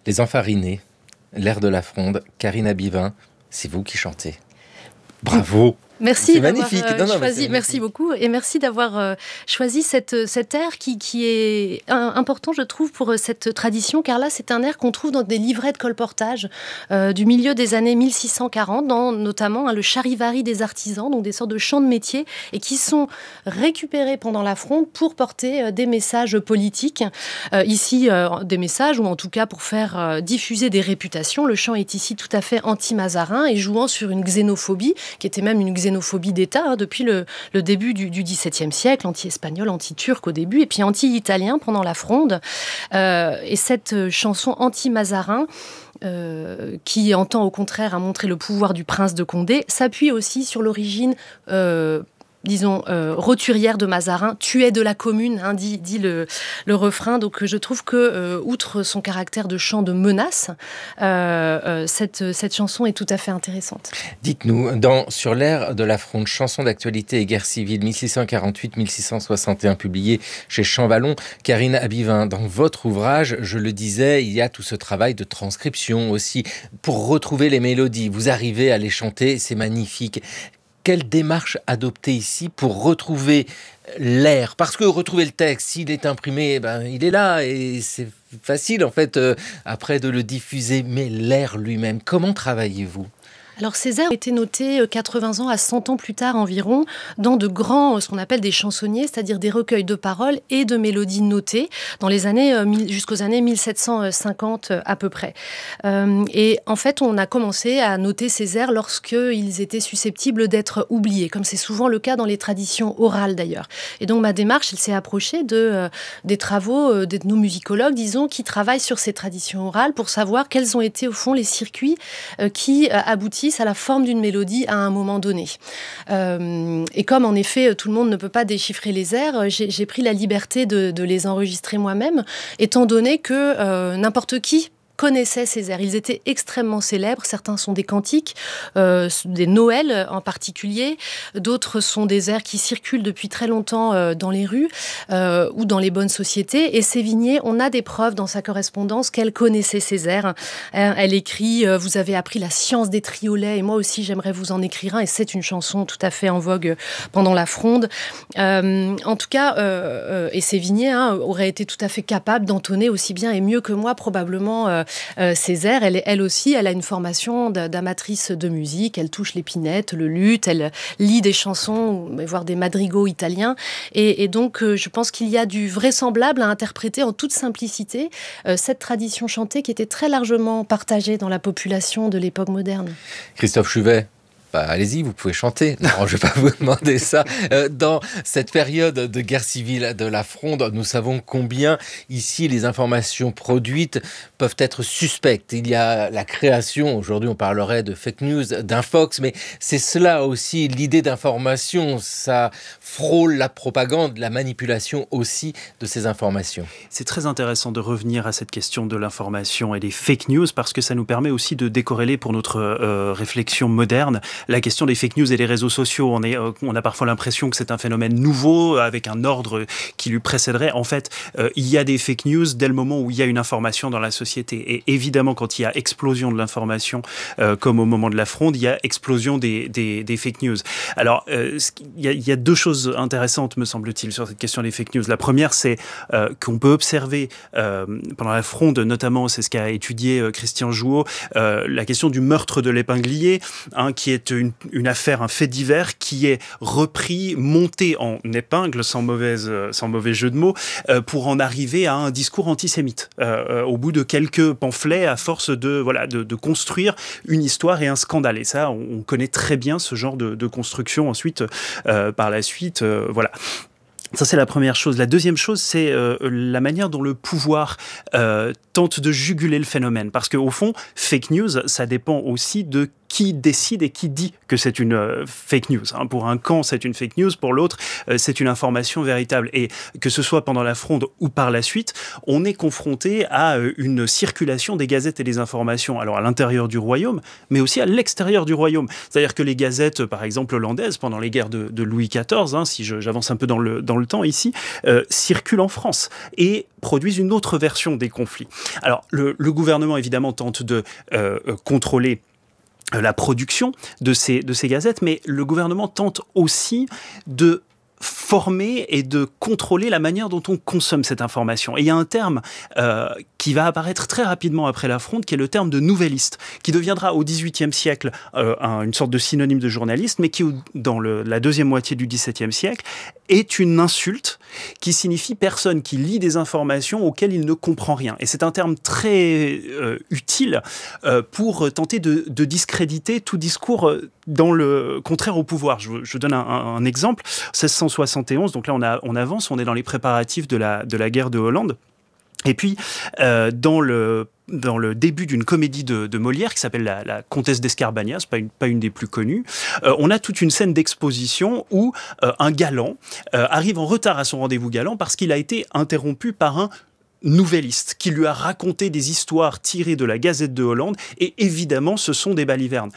Les Enfarinés, l'air de la Fronde, Karine Abivin, c'est vous qui chantez. Bravo! Merci c'est d'avoir magnifique. choisi. Merci beaucoup et merci d'avoir choisi cet air qui est important, je trouve, pour cette tradition, car là, c'est un air qu'on trouve dans des livrets de colportage du milieu des années 1640, dans notamment le charivari des artisans, donc des sortes de chants de métier, et qui sont récupérés pendant la Fronde pour porter des messages politiques. Ici, des messages, ou en tout cas pour faire diffuser des réputations. Le chant est ici tout à fait anti-mazarin et jouant sur une xénophobie, qui était même une xénophobie d'État depuis le début du XVIIe siècle, anti-espagnol, anti-turc au début, et puis anti-italien pendant la Fronde. Et cette chanson anti-mazarin, qui entend au contraire à montrer le pouvoir du prince de Condé, s'appuie aussi sur l'origine roturière de Mazarin, tu es de la commune, dit le refrain. Donc je trouve que, outre son caractère de chant de menace, cette chanson est tout à fait intéressante. Dites-nous, sur l'air de la Fronde, chanson d'actualité et guerre civile 1648-1661, publié chez Champvallon, Karine Abivin, dans votre ouvrage, je le disais, il y a tout ce travail de transcription aussi, pour retrouver les mélodies. Vous arrivez à les chanter, c'est magnifique. Quelle démarche adopter ici pour retrouver l'air ? Parce que retrouver le texte, s'il est imprimé, il est là et c'est facile en fait après de le diffuser. Mais l'air lui-même, comment travaillez-vous ? Alors ces airs ont été notés 80 ans à 100 ans plus tard environ dans de grands, ce qu'on appelle des chansonniers, c'est-à-dire des recueils de paroles et de mélodies notées dans les années jusqu'aux années 1750 à peu près. Et en fait, on a commencé à noter ces airs lorsqu'ils étaient susceptibles d'être oubliés, comme c'est souvent le cas dans les traditions orales d'ailleurs. Et donc ma démarche, elle s'est approchée des travaux d'ethnomusicologues, disons, qui travaillent sur ces traditions orales pour savoir quels ont été au fond les circuits qui aboutissent à la forme d'une mélodie à un moment donné. Et comme en effet tout le monde ne peut pas déchiffrer les airs, j'ai pris la liberté de les enregistrer moi-même, étant donné que n'importe qui connaissaient ces airs. Ils étaient extrêmement célèbres. Certains sont des cantiques, des Noëls en particulier. D'autres sont des airs qui circulent depuis très longtemps dans les rues ou dans les bonnes sociétés. Et Sévigné, on a des preuves dans sa correspondance qu'elle connaissait ces airs. Elle écrit « Vous avez appris la science des triolets et moi aussi j'aimerais vous en écrire un ». Et c'est une chanson tout à fait en vogue pendant la Fronde. En tout cas, et Sévigné aurait été tout à fait capable d'entonner aussi bien et mieux que moi probablement ces airs. Elle aussi, elle a une formation d'amatrice de musique. Elle touche l'épinette, le luth, elle lit des chansons, voire des madrigaux italiens. Et donc, je pense qu'il y a du vraisemblable à interpréter en toute simplicité cette tradition chantée qui était très largement partagée dans la population de l'époque moderne. Christophe Chuvet, allez-y, vous pouvez chanter. Non, je ne vais pas vous demander ça. Dans cette période de guerre civile de la Fronde, nous savons combien ici les informations produites peuvent être suspectes. Il y a la création, aujourd'hui on parlerait de fake news, d'infox, mais c'est cela aussi, l'idée d'information. Ça frôle la propagande, la manipulation aussi de ces informations. C'est très intéressant de revenir à cette question de l'information et des fake news parce que ça nous permet aussi de décorréler pour notre réflexion moderne la question des fake news et des réseaux sociaux. On a parfois l'impression que c'est un phénomène nouveau avec un ordre qui lui précéderait. En fait, il y a des fake news dès le moment où il y a une information dans la société. Et évidemment, quand il y a explosion de l'information, comme au moment de la Fronde, il y a explosion des fake news. Alors, il y a deux choses intéressantes, me semble-t-il, sur cette question des fake news. La première, c'est qu'on peut observer pendant la Fronde, notamment, c'est ce qu'a étudié Christian Jouot, la question du meurtre de l'épinglier, qui est une affaire, un fait divers qui est repris, monté en épingle, sans mauvais jeu de mots, pour en arriver à un discours antisémite. Au bout de quelques pamphlets, à force de construire une histoire et un scandale. Et ça, on connaît très bien ce genre de construction ensuite, par la suite. Voilà. Ça, c'est la première chose. La deuxième chose, c'est la manière dont le pouvoir tente de juguler le phénomène. Parce qu'au fond, fake news, ça dépend aussi de qui décide et qui dit que c'est une fake news. Pour un camp, c'est une fake news, pour l'autre, c'est une information véritable. Et que ce soit pendant la Fronde ou par la suite, on est confronté à une circulation des gazettes et des informations, alors à l'intérieur du royaume, mais aussi à l'extérieur du royaume. C'est-à-dire que les gazettes, par exemple hollandaises, pendant les guerres de Louis XIV, si j'avance un peu dans le temps ici, circulent en France et produisent une autre version des conflits. Alors, le gouvernement, évidemment, tente de contrôler la production de ces gazettes, mais le gouvernement tente aussi de former et de contrôler la manière dont on consomme cette information. Et il y a un terme qui va apparaître très rapidement après la Fronde, qui est le terme de nouvelliste, qui deviendra au XVIIIe siècle une sorte de synonyme de journaliste, mais qui, dans la deuxième moitié du XVIIe siècle, est une insulte qui signifie personne qui lit des informations auxquelles il ne comprend rien. Et c'est un terme très utile pour tenter de discréditer tout discours dans le contraire au pouvoir. Je donne un exemple. 1671, donc là on avance, on est dans les préparatifs de la guerre de Hollande. Et puis, dans le début d'une comédie de Molière qui s'appelle la Comtesse d'Escarbagnas, pas une des plus connues, on a toute une scène d'exposition où un galant arrive en retard à son rendez-vous galant parce qu'il a été interrompu par un nouvelliste qui lui a raconté des histoires tirées de la Gazette de Hollande, et évidemment ce sont des balivernes.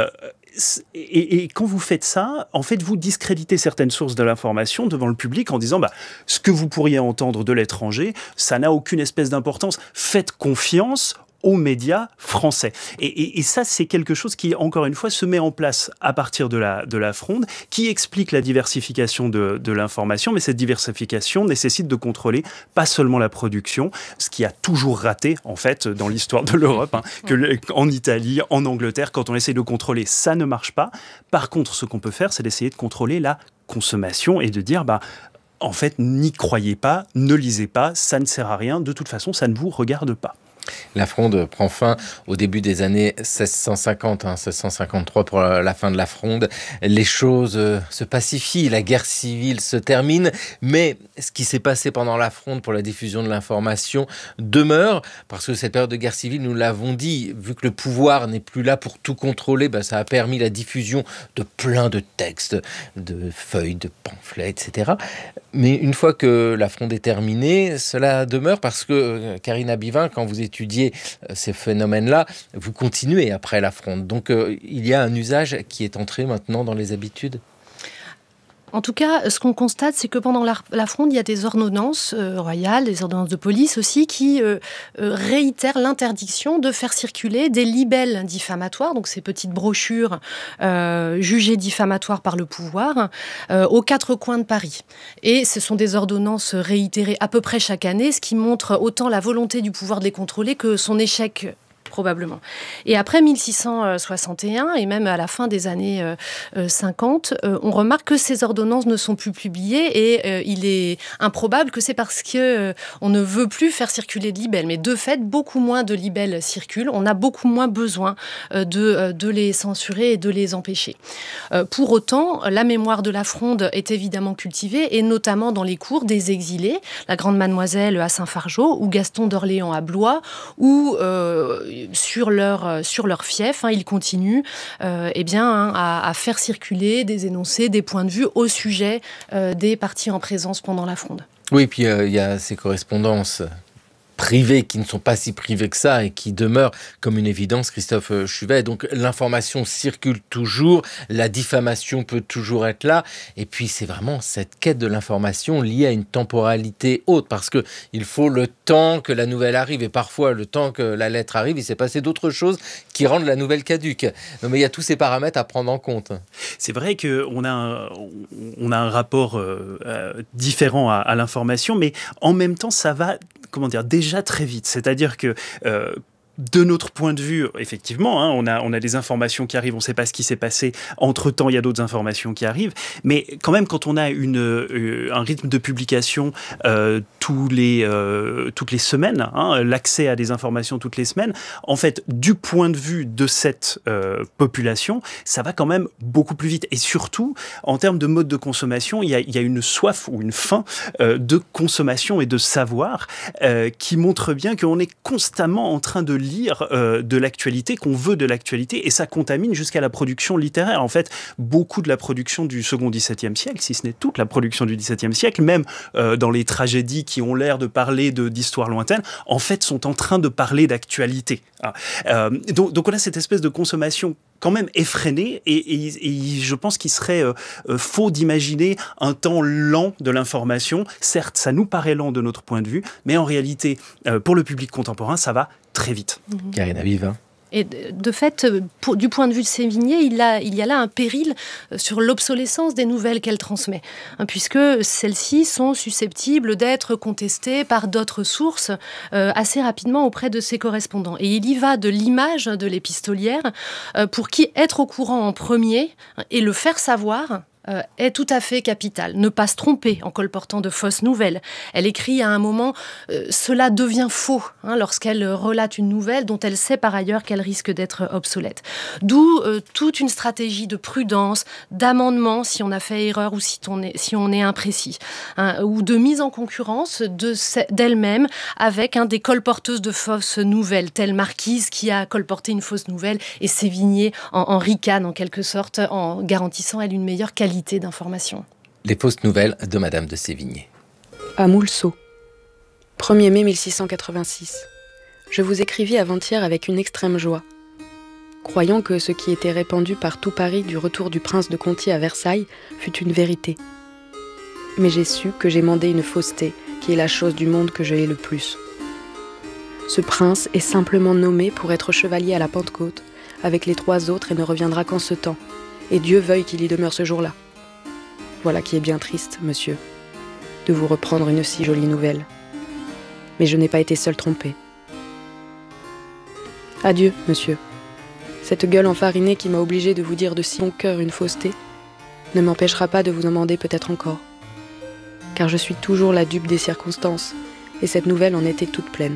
Et quand vous faites ça, en fait, vous discréditez certaines sources de l'information devant le public en disant ce que vous pourriez entendre de l'étranger, ça n'a aucune espèce d'importance. Faites confiance aux médias français. Et ça, c'est quelque chose qui, encore une fois, se met en place à partir de la Fronde, qui explique la diversification de l'information, mais cette diversification nécessite de contrôler pas seulement la production, ce qui a toujours raté, en fait, dans l'histoire de l'Europe, en Italie, en Angleterre, quand on essaie de contrôler, ça ne marche pas. Par contre, ce qu'on peut faire, c'est d'essayer de contrôler la consommation et de dire, en fait, n'y croyez pas, ne lisez pas, ça ne sert à rien, de toute façon, ça ne vous regarde pas. La Fronde prend fin au début des années 1650, 1653 pour la fin de la Fronde. Les choses se pacifient, la guerre civile se termine, mais ce qui s'est passé pendant la Fronde pour la diffusion de l'information demeure, parce que cette période de guerre civile, nous l'avons dit, vu que le pouvoir n'est plus là pour tout contrôler, ça a permis la diffusion de plein de textes, de feuilles, de pamphlets, etc. Mais une fois que la Fronde est terminée, cela demeure parce que, Karine Abivin, quand vous étudiez ces phénomènes-là, vous continuez après la Fronde. Donc, il y a un usage qui est entré maintenant dans les habitudes. En tout cas, ce qu'on constate, c'est que pendant la Fronde, il y a des ordonnances royales, des ordonnances de police aussi, qui réitèrent l'interdiction de faire circuler des libelles diffamatoires, donc ces petites brochures jugées diffamatoires par le pouvoir, aux quatre coins de Paris. Et ce sont des ordonnances réitérées à peu près chaque année, ce qui montre autant la volonté du pouvoir de les contrôler que son échec probablement. Et après 1661, et même à la fin des années 50, on remarque que ces ordonnances ne sont plus publiées et il est improbable que c'est parce qu'on ne veut plus faire circuler de libelles. Mais de fait, beaucoup moins de libelles circulent. On a beaucoup moins besoin de les censurer et de les empêcher. Pour autant, la mémoire de la Fronde est évidemment cultivée, et notamment dans les cours des exilés, la Grande Mademoiselle à Saint-Fargeau, ou Gaston d'Orléans à Blois, ou sur leur fief, ils continuent à faire circuler des énoncés, des points de vue au sujet des partis en présence pendant la Fronde. Oui, puis il y a ces correspondances privées qui ne sont pas si privées que ça et qui demeurent comme une évidence, Christophe Chuvet. Donc l'information circule toujours, la diffamation peut toujours être là, et puis c'est vraiment cette quête de l'information liée à une temporalité haute, parce qu'il faut le temps que la nouvelle arrive, et parfois le temps que la lettre arrive, il s'est passé d'autres choses qui rendent la nouvelle caduque. Non, mais il y a tous ces paramètres à prendre en compte. C'est vrai qu'on a un rapport différent à l'information, mais en même temps ça va déjà très vite. C'est-à-dire que de notre point de vue, effectivement, on a des informations qui arrivent, on ne sait pas ce qui s'est passé. Entre-temps, il y a d'autres informations qui arrivent. Mais quand même, quand on a un rythme de publication toutes les semaines, l'accès à des informations toutes les semaines, en fait, du point de vue de cette population, ça va quand même beaucoup plus vite. Et surtout, en termes de mode de consommation, il y a une soif ou une faim de consommation et de savoir qui montre bien qu'on est constamment en train de lire de l'actualité, qu'on veut de l'actualité, et ça contamine jusqu'à la production littéraire. En fait, beaucoup de la production du second XVIIe siècle, si ce n'est toute la production du XVIIe siècle, même dans les tragédies qui ont l'air de parler d'histoires lointaines, en fait, sont en train de parler d'actualité. Donc on a cette espèce de consommation quand même effrénée, et je pense qu'il serait faux d'imaginer un temps lent de l'information. Certes, ça nous paraît lent de notre point de vue, mais en réalité, pour le public contemporain, ça va très vite. Karine Abivin. Et de fait, du point de vue de Sévigné, il y a là un péril sur l'obsolescence des nouvelles qu'elle transmet, puisque celles-ci sont susceptibles d'être contestées par d'autres sources assez rapidement auprès de ses correspondants. Et il y va de l'image de l'épistolière, pour qui être au courant en premier et le faire savoir est tout à fait capital. Ne pas se tromper en colportant de fausses nouvelles. Elle écrit à un moment « Cela devient faux lorsqu'elle relate une nouvelle dont elle sait par ailleurs qu'elle risque d'être obsolète. » D'où toute une stratégie de prudence, d'amendement si on a fait erreur ou si on est imprécis, ou de mise en concurrence d'elle-même avec des colporteuses de fausses nouvelles, telle Marquise qui a colporté une fausse nouvelle et Sévigné en ricane en quelque sorte en garantissant elle une meilleure qualité d'information. Les fausses nouvelles de Madame de Sévigné. À Moulsot, 1er mai 1686. Je vous écrivis avant-hier avec une extrême joie. Croyant que ce qui était répandu par tout Paris du retour du prince de Conti à Versailles fut une vérité. Mais j'ai su que j'ai mandé une fausseté, qui est la chose du monde que je hais le plus. Ce prince est simplement nommé pour être chevalier à la Pentecôte, avec les 3 autres et ne reviendra qu'en ce temps. Et Dieu veuille qu'il y demeure ce jour-là. Voilà qui est bien triste, monsieur, de vous reprendre une si jolie nouvelle. Mais je n'ai pas été seule trompée. Adieu, monsieur. Cette gueule enfarinée qui m'a obligée de vous dire de si bon cœur une fausseté ne m'empêchera pas de vous en demander peut-être encore. Car je suis toujours la dupe des circonstances, et cette nouvelle en était toute pleine.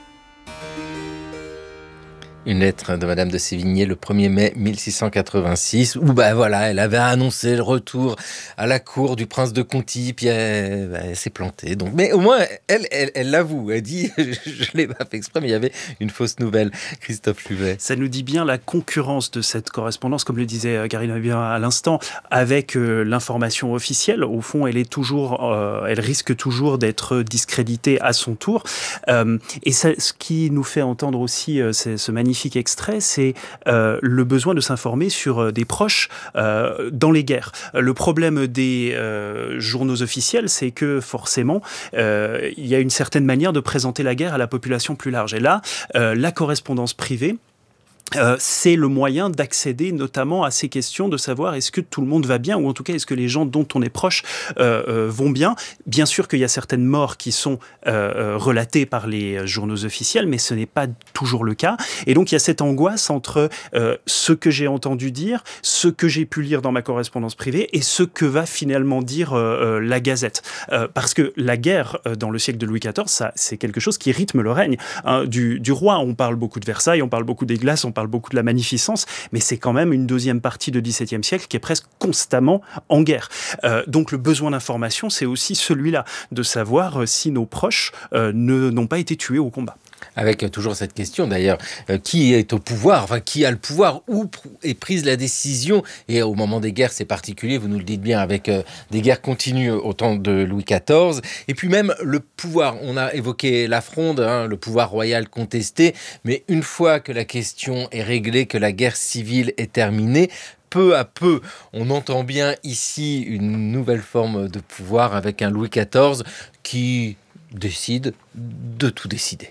Une lettre de Madame de Sévigné le 1er mai 1686, où elle avait annoncé le retour à la cour du prince de Conti, puis elle s'est plantée. Donc, mais au moins, elle l'avoue, elle dit « je l'ai pas fait exprès, mais il y avait une fausse nouvelle ». Christophe Chuvet. Ça nous dit bien la concurrence de cette correspondance, comme le disait Karine Abivin à l'instant, avec l'information officielle. Au fond, elle risque toujours d'être discréditée à son tour. Et ça, ce qui nous fait entendre aussi ce magnifique extrait, c'est le besoin de s'informer sur des proches dans les guerres. Le problème des journaux officiels, c'est que forcément, il y a une certaine manière de présenter la guerre à la population plus large. Et là, la correspondance privée, c'est le moyen d'accéder notamment à ces questions, de savoir est-ce que tout le monde va bien, ou en tout cas est-ce que les gens dont on est proche vont bien. Bien sûr qu'il y a certaines morts qui sont relatées par les journaux officiels, mais ce n'est pas toujours le cas. Et donc il y a cette angoisse entre ce que j'ai entendu dire, ce que j'ai pu lire dans ma correspondance privée et ce que va finalement dire la Gazette. Parce que la guerre dans le siècle de Louis XIV, c'est quelque chose qui rythme le règne du roi. On parle beaucoup de Versailles, on parle beaucoup des glaces, on parle beaucoup de la magnificence, mais c'est quand même une deuxième partie du XVIIe siècle qui est presque constamment en guerre. Donc le besoin d'information, c'est aussi celui-là, de savoir si nos proches n'ont pas été tués au combat. Avec toujours cette question d'ailleurs, qui est au pouvoir, enfin qui a le pouvoir, où est prise la décision, et au moment des guerres c'est particulier, vous nous le dites bien, avec des guerres continues au temps de Louis XIV, et puis même le pouvoir, on a évoqué la Fronde, le pouvoir royal contesté, mais une fois que la question est réglée, que la guerre civile est terminée, peu à peu, on entend bien ici une nouvelle forme de pouvoir avec un Louis XIV qui décide de tout décider.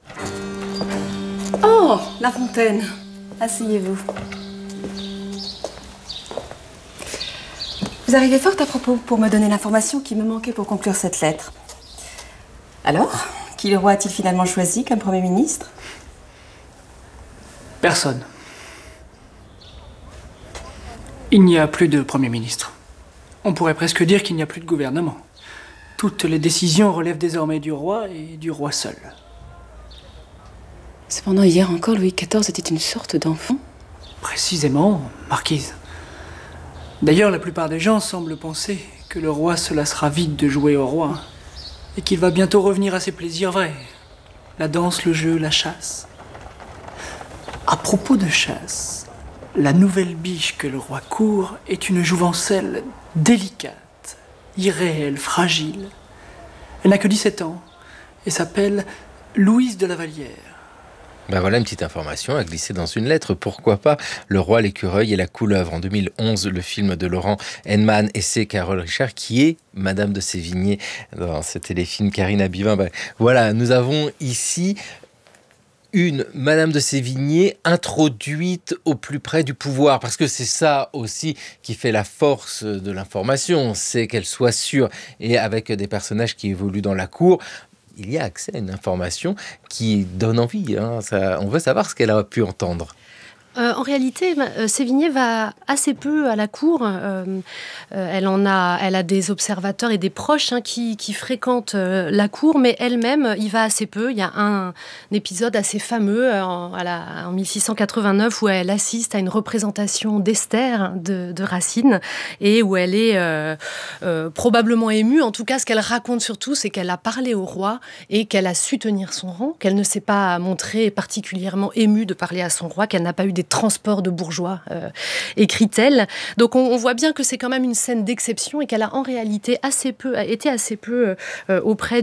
Oh, La Fontaine. Asseyez-vous. Vous arrivez fort à propos pour me donner l'information qui me manquait pour conclure cette lettre. Alors, qui le roi a-t-il finalement choisi comme Premier ministre? Personne. Il n'y a plus de Premier ministre. On pourrait presque dire qu'il n'y a plus de gouvernement. Toutes les décisions relèvent désormais du roi et du roi seul. Cependant, hier encore, Louis XIV était une sorte d'enfant. Précisément, marquise. D'ailleurs, la plupart des gens semblent penser que le roi se lassera vite de jouer au roi et qu'il va bientôt revenir à ses plaisirs vrais. La danse, le jeu, la chasse. À propos de chasse, la nouvelle biche que le roi court est une jouvencelle délicate, irréelle, fragile. Elle n'a que 17 ans et s'appelle Louise de la Vallière. Ben voilà une petite information à glisser dans une lettre. Pourquoi pas Le Roi, l'écureuil et la couleuvre. En 2011, le film de Laurent Henman et c'est Carole Richard qui est Madame de Sévigné dans ce téléfilm Karine Abivin. Ben, voilà, nous avons ici une Madame de Sévigné introduite au plus près du pouvoir, parce que c'est ça aussi qui fait la force de l'information, c'est qu'elle soit sûre, et avec des personnages qui évoluent dans la cour, il y a accès à une information qui donne envie. On veut savoir ce qu'elle a pu entendre. En réalité, Sévigné va assez peu à la cour. Elle a des observateurs et des proches qui fréquentent la cour, mais elle-même y va assez peu. Il y a un épisode assez fameux en 1689 où elle assiste à une représentation d'Esther de Racine et où elle est probablement émue. En tout cas, ce qu'elle raconte surtout, c'est qu'elle a parlé au roi et qu'elle a su tenir son rang, qu'elle ne s'est pas montrée particulièrement émue de parler à son roi, qu'elle n'a pas eu des transports de bourgeois, écrit-elle. Donc on voit bien que c'est quand même une scène d'exception et qu'elle a en réalité été assez peu auprès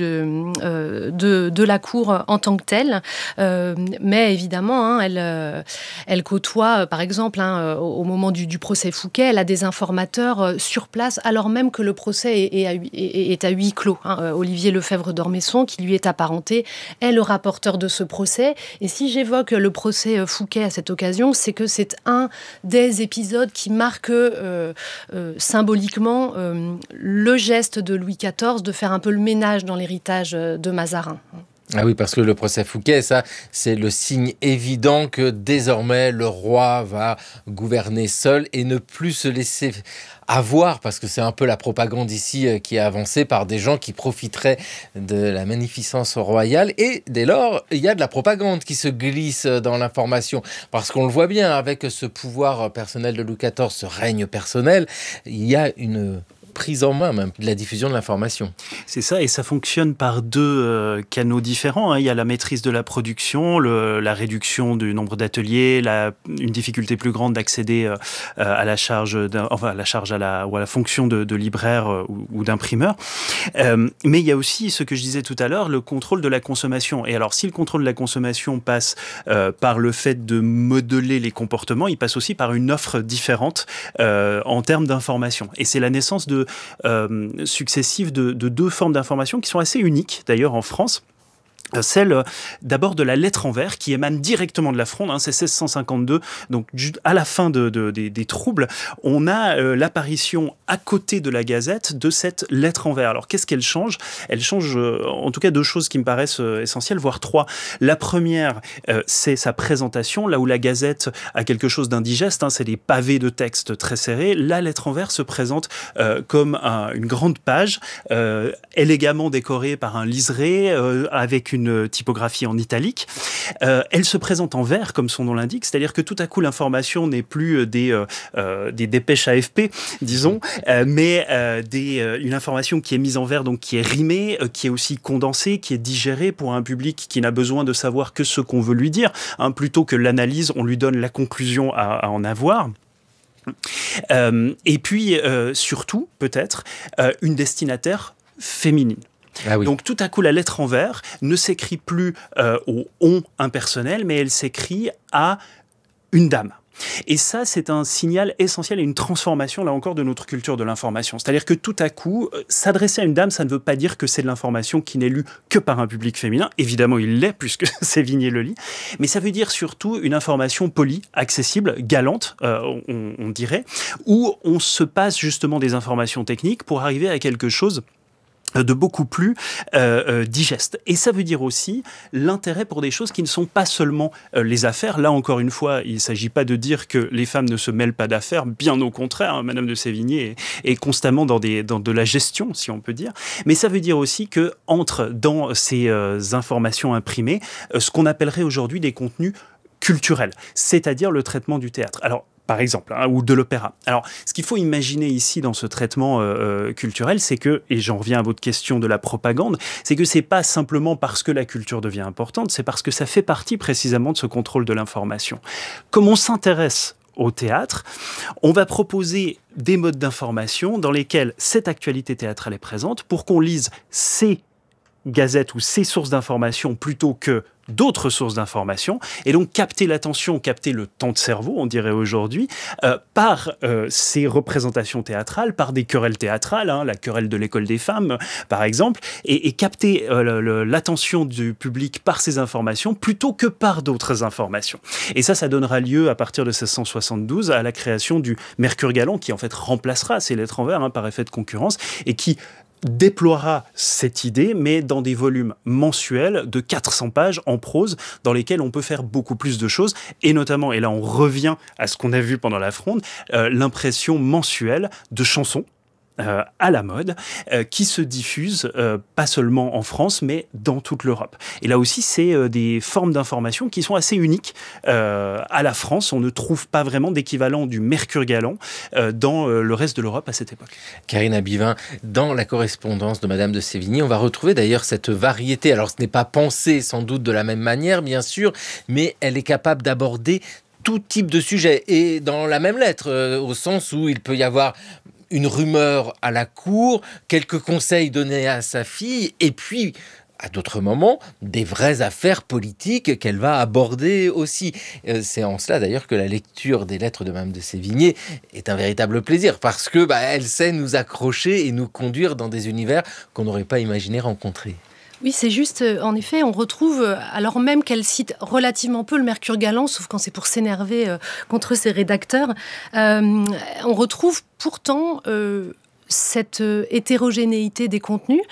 de la cour en tant que telle. Mais évidemment, elle côtoie, par exemple, au moment du procès Fouquet, elle a des informateurs sur place, alors même que le procès est à huis clos. Olivier Lefebvre d'Ormesson, qui lui est apparenté, est le rapporteur de ce procès. Et si j'évoque le procès Fouquet à cette occasion, c'est que c'est un des épisodes qui marque symboliquement le geste de Louis XIV de faire un peu le ménage dans l'héritage de Mazarin. Ah oui, parce que le procès Fouquet, ça, c'est le signe évident que désormais le roi va gouverner seul et ne plus se laisser avoir, parce que c'est un peu la propagande ici qui est avancée par des gens qui profiteraient de la magnificence royale. Et dès lors, il y a de la propagande qui se glisse dans l'information, parce qu'on le voit bien, avec ce pouvoir personnel de Louis XIV, ce règne personnel, il y a une prise en main même de la diffusion de l'information. C'est ça, et ça fonctionne par deux canaux différents. Il y a la maîtrise de la production, la réduction du nombre d'ateliers, une difficulté plus grande d'accéder à la charge, ou à la fonction de libraire ou d'imprimeur. Mais il y a aussi ce que je disais tout à l'heure, le contrôle de la consommation. Et alors, si le contrôle de la consommation passe par le fait de modeler les comportements, il passe aussi par une offre différente en termes d'information. Et c'est la naissance successives de deux formes d'information qui sont assez uniques d'ailleurs en France. Celle d'abord de la lettre en vers qui émane directement de la Fronde, c'est 1652, donc à la fin des troubles, on a l'apparition à côté de la Gazette de cette lettre en vers. Alors qu'est-ce qu'elle change ? Elle change en tout cas deux choses qui me paraissent essentielles, voire trois. La première, c'est sa présentation, là où la Gazette a quelque chose d'indigeste, c'est des pavés de texte très serrés. La lettre en vers se présente comme une grande page, élégamment décorée par un liseré, avec une typographie en italique. Elle se présente en vert, comme son nom l'indique, c'est-à-dire que tout à coup, l'information n'est plus des dépêches AFP, disons, mais une information qui est mise en vert, donc qui est rimée, qui est aussi condensée, qui est digérée pour un public qui n'a besoin de savoir que ce qu'on veut lui dire. Plutôt que l'analyse, on lui donne la conclusion à en avoir. Et puis, surtout, peut-être, une destinataire féminine. Ah oui. Donc tout à coup, la lettre en vers ne s'écrit plus au « on » impersonnel, mais elle s'écrit à une dame. Et ça, c'est un signal essentiel et une transformation, là encore, de notre culture de l'information. C'est-à-dire que tout à coup, s'adresser à une dame, ça ne veut pas dire que c'est de l'information qui n'est lue que par un public féminin. Évidemment, il l'est, puisque Sévigné le lit. Mais ça veut dire surtout une information polie, accessible, galante, on dirait, où on se passe justement des informations techniques pour arriver à quelque chose de beaucoup plus digeste. Et ça veut dire aussi l'intérêt pour des choses qui ne sont pas seulement les affaires. Là, encore une fois, il ne s'agit pas de dire que les femmes ne se mêlent pas d'affaires, bien au contraire. Madame de Sévigné est constamment dans de la gestion, si on peut dire. Mais ça veut dire aussi que entre dans ces informations imprimées ce qu'on appellerait aujourd'hui des contenus culturels, c'est-à-dire le traitement du théâtre. Alors, par exemple, hein, ou de l'opéra. Alors, ce qu'il faut imaginer ici dans ce traitement culturel, c'est que, et j'en reviens à votre question de la propagande, c'est que c'est pas simplement parce que la culture devient importante, c'est parce que ça fait partie précisément de ce contrôle de l'information. Comme on s'intéresse au théâtre, on va proposer des modes d'information dans lesquels cette actualité théâtrale est présente pour qu'on lise ces gazettes ou ces sources d'information plutôt que d'autres sources d'information, et donc capter l'attention, capter le temps de cerveau, on dirait aujourd'hui, par ces représentations théâtrales, par des querelles théâtrales, hein, la querelle de l'école des femmes, par exemple, et capter l'attention du public par ces informations plutôt que par d'autres informations. Et ça donnera lieu, à partir de 1672, à la création du Mercure galant, qui en fait remplacera ces lettres en vers, hein, par effet de concurrence, et qui déploiera cette idée, mais dans des volumes mensuels de 400 pages en prose, dans lesquels on peut faire beaucoup plus de choses, et notamment, et là on revient à ce qu'on a vu pendant la Fronde, l'impression mensuelle de chansons à la mode, qui se diffusent pas seulement en France, mais dans toute l'Europe. Et là aussi, c'est des formes d'information qui sont assez uniques à la France. On ne trouve pas vraiment d'équivalent du Mercure galant dans le reste de l'Europe à cette époque. Karine Abivin, dans la correspondance de Madame de Sévigné, on va retrouver d'ailleurs cette variété. Alors, ce n'est pas pensé sans doute de la même manière, bien sûr, mais elle est capable d'aborder tout type de sujet. Et dans la même lettre, au sens où il peut y avoir une rumeur à la cour, quelques conseils donnés à sa fille, et puis, à d'autres moments, des vraies affaires politiques qu'elle va aborder aussi. C'est en cela, d'ailleurs, que la lecture des lettres de Madame de Sévigné est un véritable plaisir, parce que elle sait nous accrocher et nous conduire dans des univers qu'on n'aurait pas imaginé rencontrer. Oui, c'est juste, en effet, on retrouve, alors même qu'elle cite relativement peu le Mercure galant, sauf quand c'est pour s'énerver contre ses rédacteurs, on retrouve pourtant cette hétérogénéité des contenus.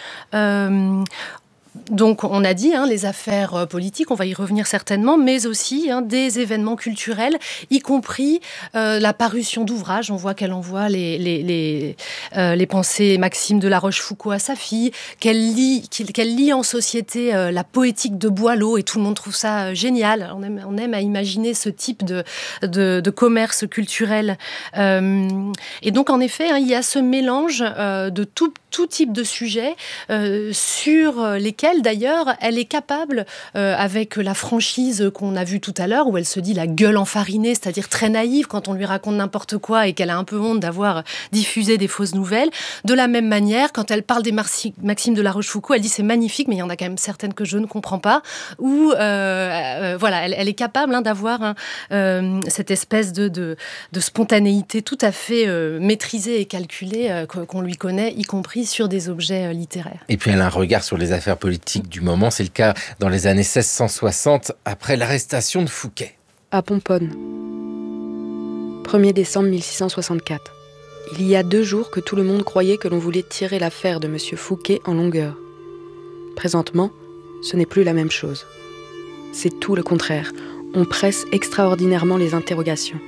Donc, on a dit les affaires politiques, on va y revenir certainement, mais aussi des événements culturels, y compris la parution d'ouvrages. On voit qu'elle envoie les pensées Maxime de La Rochefoucauld à sa fille, qu'elle lit en société la poétique de Boileau, et tout le monde trouve ça génial. On aime à imaginer ce type de commerce culturel. Et donc, en effet, il y a ce mélange de tout type de sujets sur lesquels, d'ailleurs, elle est capable, avec la franchise qu'on a vue tout à l'heure, où elle se dit la gueule enfarinée, c'est-à-dire très naïve quand on lui raconte n'importe quoi et qu'elle a un peu honte d'avoir diffusé des fausses nouvelles. De la même manière, quand elle parle des Maxime de La Rochefoucauld, elle dit c'est magnifique, mais il y en a quand même certaines que je ne comprends pas. Ou voilà, elle est capable d'avoir cette espèce de spontanéité tout à fait maîtrisée et calculée qu'on lui connaît, y compris sur des objets littéraires. Et puis elle a un regard sur les affaires politiques du moment. C'est le cas dans les années 1660, après l'arrestation de Fouquet. À Pomponne, 1er décembre 1664. Il y a 2 jours que tout le monde croyait que l'on voulait tirer l'affaire de M. Fouquet en longueur. Présentement, ce n'est plus la même chose. C'est tout le contraire. On presse extraordinairement les interrogations.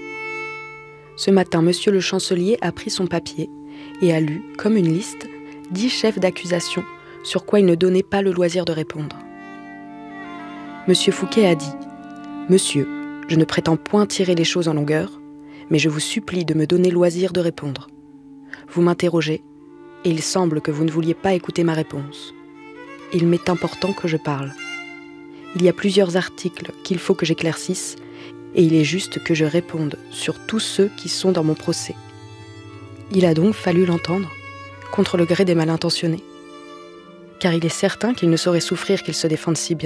Ce matin, M. le chancelier a pris son papier et a lu, comme une liste, 10 chefs d'accusation sur quoi il ne donnait pas le loisir de répondre. M. Fouquet a dit « Monsieur, je ne prétends point tirer les choses en longueur, mais je vous supplie de me donner loisir de répondre. Vous m'interrogez, et il semble que vous ne vouliez pas écouter ma réponse. Il m'est important que je parle. Il y a plusieurs articles qu'il faut que j'éclaircisse, et il est juste que je réponde sur tous ceux qui sont dans mon procès. Il a donc fallu l'entendre, contre le gré des mal intentionnés, car il est certain qu'il ne saurait souffrir qu'il se défende si bien. »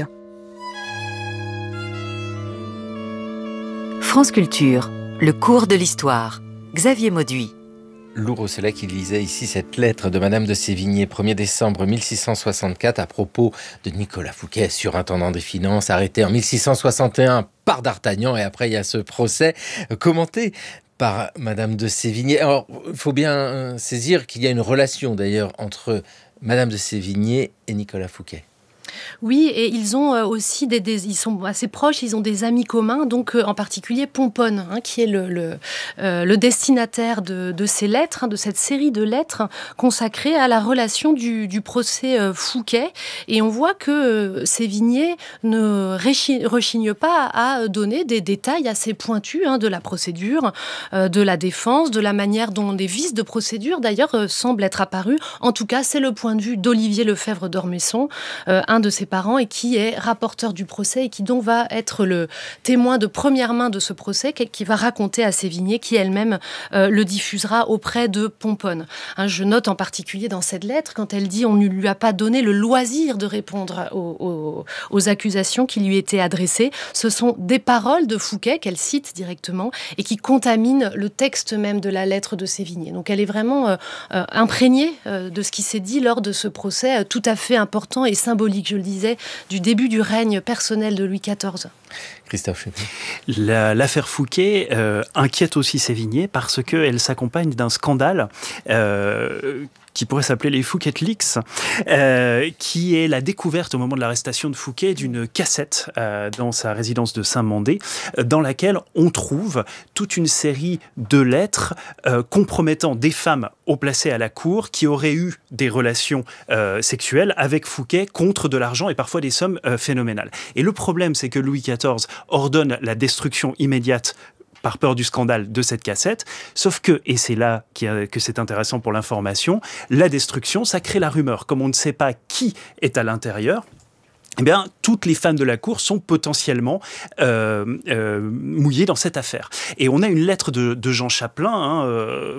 France Culture, le cours de l'histoire. Xavier Mauduit. Lou Rosselet qui lisait ici cette lettre de Madame de Sévigné, 1er décembre 1664, à propos de Nicolas Fouquet, surintendant des finances, arrêté en 1661 par D'Artagnan, et après il y a ce procès commenté par Madame de Sévigné. Alors, il faut bien saisir qu'il y a une relation d'ailleurs entre Madame de Sévigné et Nicolas Fouquet. Oui, et ils ont aussi ils sont assez proches, ils ont des amis communs, donc en particulier Pomponne, qui est le destinataire de ces lettres, de cette série de lettres consacrées à la relation du procès Fouquet. Et on voit que Sévigné ne rechigne pas à donner des détails assez pointus de la procédure, de la défense, de la manière dont des vices de procédure d'ailleurs semblent être apparus. En tout cas, c'est le point de vue d'Olivier Lefebvre d'Ormesson, un de ses parents et qui est rapporteur du procès et qui donc va être le témoin de première main de ce procès, qui va raconter à Sévigné, qui elle-même le diffusera auprès de Pomponne. Je note en particulier dans cette lettre, quand elle dit « on ne lui a pas donné le loisir de répondre aux accusations qui lui étaient adressées », ce sont des paroles de Fouquet qu'elle cite directement et qui contaminent le texte même de la lettre de Sévigné. Donc elle est vraiment imprégnée de ce qui s'est dit lors de ce procès tout à fait important et symbolique, je le disais, du début du règne personnel de Louis XIV. Christophe Cheppy. L'affaire Fouquet inquiète aussi Sévigné parce qu'elle s'accompagne d'un scandale qui pourrait s'appeler les Fouquet Leaks, qui est la découverte au moment de l'arrestation de Fouquet d'une cassette dans sa résidence de Saint-Mandé, dans laquelle on trouve toute une série de lettres compromettant des femmes haut placées à la cour qui auraient eu des relations sexuelles avec Fouquet contre de l'argent et parfois des sommes phénoménales. Et le problème, c'est que Louis XIV ordonne la destruction immédiate par peur du scandale de cette cassette, sauf que, et c'est là que c'est intéressant pour l'information, la destruction, ça crée la rumeur. Comme on ne sait pas qui est à l'intérieur, eh bien, toutes les femmes de la cour sont potentiellement mouillées dans cette affaire. Et on a une lettre de Jean Chapelain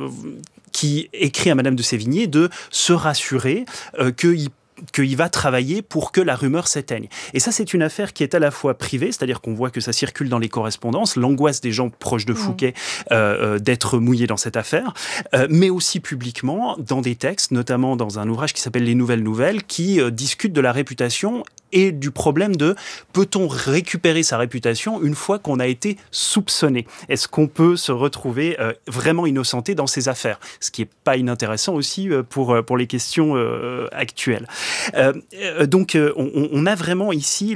qui écrit à Madame de Sévigné de se rassurer qu'il va travailler pour que la rumeur s'éteigne. Et ça, c'est une affaire qui est à la fois privée, c'est-à-dire qu'on voit que ça circule dans les correspondances, l'angoisse des gens proches de Fouquet d'être mouillés dans cette affaire, mais aussi publiquement dans des textes, notamment dans un ouvrage qui s'appelle Les Nouvelles Nouvelles, qui discute de la réputation et du problème de peut-on récupérer sa réputation une fois qu'on a été soupçonné ? Est-ce qu'on peut se retrouver vraiment innocenté dans ces affaires ? Ce qui n'est pas inintéressant aussi pour les questions actuelles. Donc on a vraiment ici